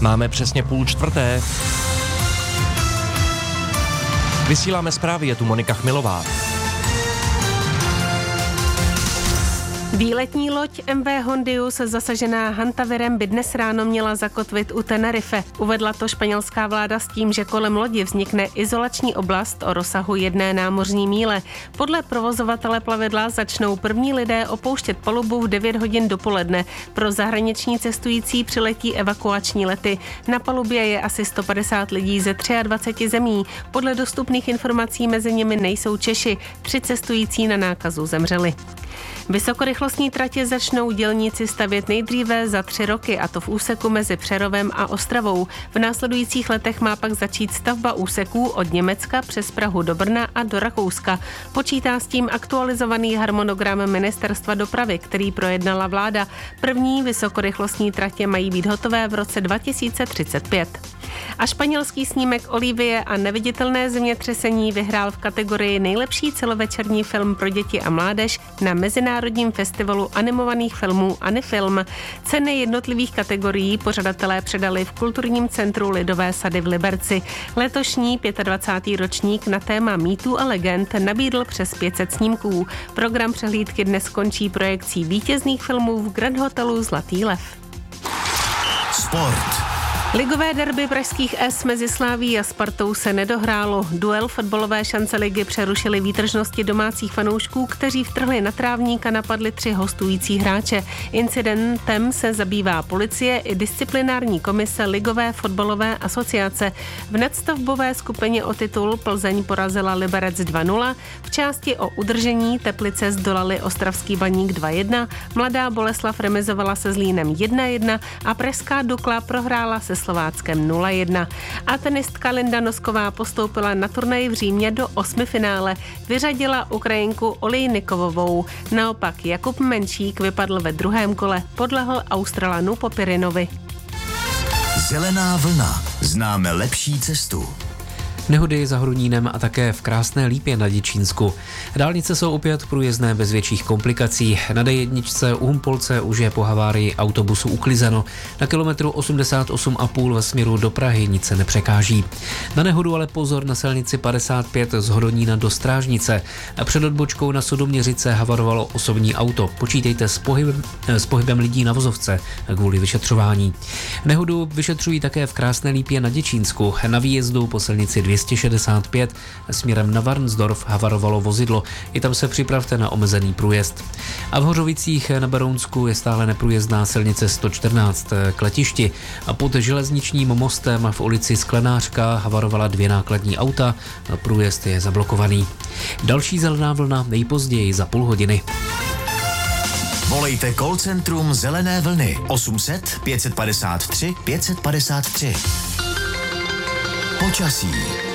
Máme přesně 3:30. Vysíláme zprávy, je tu Monika Chmilová. Výletní loď MV Hondius zasažená hantavirem by dnes ráno měla zakotvit u Tenerife. Uvedla to španělská vláda s tím, že kolem lodi vznikne izolační oblast o rozsahu 1 námořní míle. Podle provozovatele plavidla začnou první lidé opouštět palubu v 9 hodin dopoledne. Pro zahraniční cestující přiletí evakuační lety. Na palubě je asi 150 lidí ze 23 zemí. Podle dostupných informací mezi nimi nejsou Češi. 3 cestující na nákazu zemřeli. Vysokorychlostní tratě začnou dělníci stavět nejdříve za 3 roky, a to v úseku mezi Přerovem a Ostravou. V následujících letech má pak začít stavba úseků od Německa přes Prahu do Brna a do Rakouska. Počítá s tím aktualizovaný harmonogram Ministerstva dopravy, který projednala vláda. První vysokorychlostní tratě mají být hotové v roce 2035. A španělský snímek Olivie a neviditelné zemětřesení vyhrál v kategorii nejlepší celovečerní film pro děti a mládež na Mezinárodním festivalu animovaných filmů Anifilm. Ceny jednotlivých kategorií pořadatelé předali v Kulturním centru Lidové sady v Liberci. Letošní 25. ročník na téma mýtů a legend nabídl přes 500 snímků. Program přehlídky dnes končí projekcí vítězných filmů v Grand Hotelu Zlatý lev. Sport. Ligové derby pražských S mezi Slavií a Spartou se nedohrálo. Duel fotbalové šance ligy přerušily výtržnosti domácích fanoušků, kteří vtrhli na trávník a napadli 3 hostující hráče. Incidentem se zabývá policie i disciplinární komise Ligové fotbalové asociace. V nadstavbové skupině o titul Plzeň porazila Liberec 2-0, v části o udržení Teplice zdolali Ostravský Baník 2-1, Mladá Boleslav remizovala se Zlínem 1-1 a pražská Dukla prohrála se Slováckem 0-1. A tenistka Linda Nosková postoupila na turnaj v Římě do 8. finále. Vyřadila Ukrajinku Olejnikovovou. Naopak Jakub Menšík vypadl ve 2. kole. Podlehl Australanu Popirinovi. Zelená vlna. Známe lepší cestu. Nehody za Hrunínem a také v Krásné Lípě na Děčínsku. Dálnice jsou opět průjezdné bez větších komplikací. Na D1 u Humpolce už je po havárii autobusu uklizeno. Na kilometru 88,5 ve směru do Prahy nic se nepřekáží. Na nehodu ale pozor na silnici 55 z Hodonína do Strážnice. Před odbočkou na Sudoměřice havarovalo osobní auto. Počítejte s pohybem lidí na vozovce kvůli vyšetřování. Nehodu vyšetřují také v Krásné Lípě na Děčínsku. Na výjezdu po silnici 265 směrem na Varnsdorf havarovalo vozidlo. I tam se připravte na omezený průjezd. A v Hořovicích na Berounsku je stále neprůjezdná silnice 114 k letišti. A pod železničním mostem v ulici Sklenářka havarovala 2 nákladní auta. Průjezd je zablokovaný. Další zelená vlna nejpozději za půl hodiny. Volejte call centrum Zelené vlny 800 553 553. Počasí.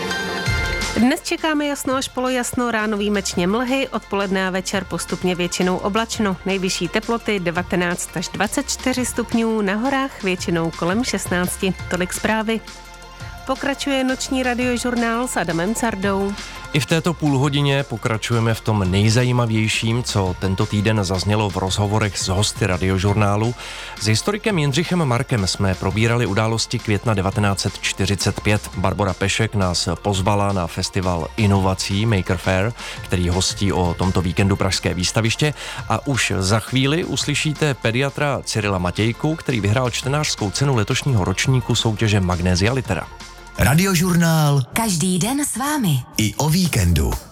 Dnes čekáme jasno až polojasno, ráno výjimečně mlhy, odpoledne a večer postupně většinou oblačno. Nejvyšší teploty 19 až 24 stupňů, na horách většinou kolem 16. Tolik zprávy. Pokračuje noční radiožurnál s Adamem Cardou. I v této půlhodině pokračujeme v tom nejzajímavějším, co tento týden zaznělo v rozhovorech s hosty radiožurnálu. S historikem Jindřichem Markem jsme probírali události května 1945. Barbora Pešek nás pozvala na festival inovací Maker Faire, který hostí o tomto víkendu pražské výstaviště. A už za chvíli uslyšíte pediatra Cyrila Matějku, který vyhrál čtenářskou cenu letošního ročníku soutěže Magnesia Litera. Radiožurnál. Každý den s vámi. I o víkendu.